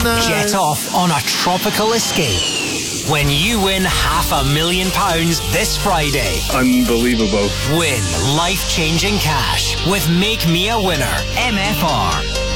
no. Jet off on a tropical escape when you win £500,000 this Friday. Unbelievable. Win life-changing cash with Make Me a Winner. MFR.